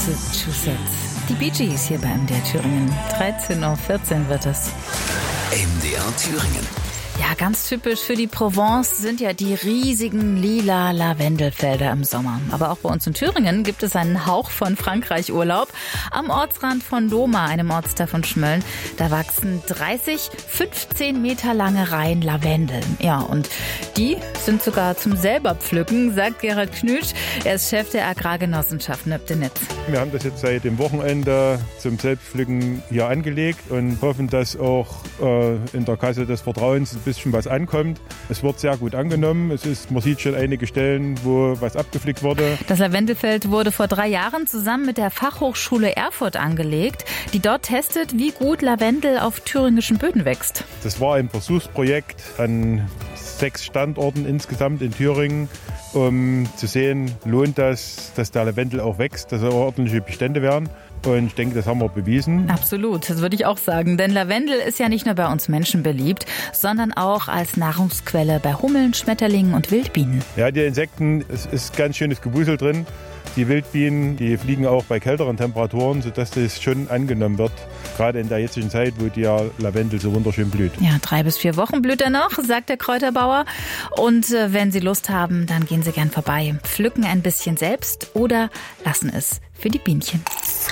Massachusetts. Die Bee Gees hier bei MDR Thüringen. 13:14 Uhr wird es. MDR Thüringen. Ja, ganz typisch für die Provence sind ja die riesigen lila Lavendelfelder im Sommer. Aber auch bei uns in Thüringen gibt es einen Hauch von Frankreich-Urlaub. Am Ortsrand von Lohmar, einem Ortsteil von Schmölln, da wachsen 15 Meter lange Reihen Lavendeln. Ja, und die sind sogar zum selber pflücken, sagt Gerald Knütsch. Er ist Chef der Agrargenossenschaft Nöbdenitz. Wir haben das jetzt seit dem Wochenende zum Selbstpflücken hier angelegt und hoffen, dass auch in der Kasse des Vertrauens ein bisschen was ankommt. Es wird sehr gut angenommen. Man sieht schon einige Stellen, wo was abgepflückt wurde. Das Lavendelfeld wurde vor 3 Jahren zusammen mit der Fachhochschule Erfurt angelegt, die dort testet, wie gut Lavendel auf thüringischen Böden wächst. Das war ein Versuchsprojekt an 6 Standorten insgesamt in Thüringen, um zu sehen, lohnt das, dass der Lavendel auch wächst, dass er ordentliche Bestände werden. Und ich denke, das haben wir bewiesen. Absolut, das würde ich auch sagen. Denn Lavendel ist ja nicht nur bei uns Menschen beliebt, sondern auch als Nahrungsquelle bei Hummeln, Schmetterlingen und Wildbienen. Ja, die Insekten, es ist ganz schönes Gewusel drin. Die Wildbienen, die fliegen auch bei kälteren Temperaturen, sodass das schon angenommen wird. Gerade in der jetzigen Zeit, wo der Lavendel so wunderschön blüht. Ja, 3 bis 4 Wochen blüht er noch, sagt der Kräuterbauer. Und wenn Sie Lust haben, dann gehen Sie gern vorbei. Pflücken ein bisschen selbst oder lassen es für die Bienchen.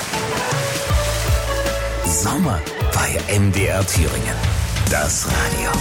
Sommer bei MDR Thüringen. Das Radio.